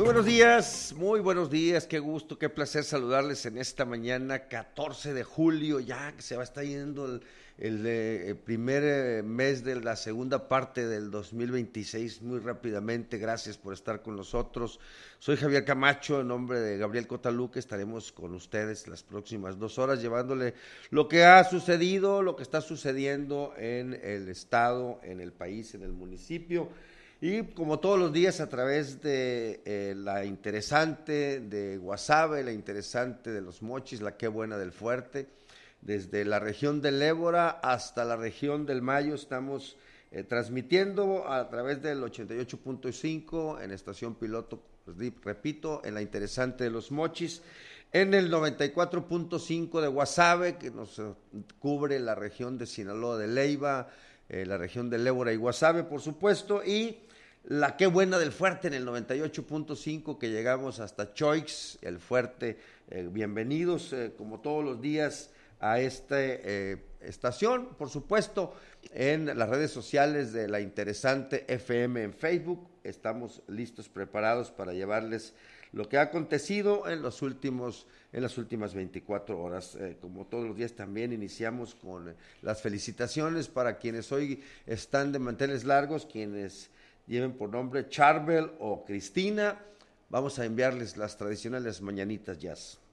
muy buenos días, qué gusto, qué placer saludarles en esta mañana 14 de julio, ya que se va a estar yendo el primer mes de la segunda parte del 2026 muy rápidamente. Gracias por estar con nosotros. Soy Javier Camacho, en nombre de Gabriel Cotaluque, estaremos con ustedes las próximas 2 horas llevándole lo que ha sucedido, lo que está sucediendo en el estado, en el país, en el municipio. Y como todos los días a través de la interesante de Guasave, la interesante de Los Mochis, la Qué Buena del Fuerte, desde la región del Ébora hasta la región del Mayo estamos transmitiendo a través del 88.5 en estación piloto, pues, repito, en la interesante de Los Mochis, en el 94.5 de Guasave, que nos cubre la región de Sinaloa de Leiva, la región del Ébora y Guasave, por supuesto, y la Qué Buena del Fuerte en el 98.5, que llegamos hasta Choix, el Fuerte. Bienvenidos, como todos los días, a esta estación, por supuesto, en las redes sociales de la interesante FM en Facebook. Estamos listos, preparados para llevarles lo que ha acontecido en las últimas 24 horas. Como todos los días también iniciamos con las felicitaciones para quienes hoy están de manteles largos, quienes lleven por nombre Charbel o Cristina. Vamos a enviarles las tradicionales mañanitas jazz.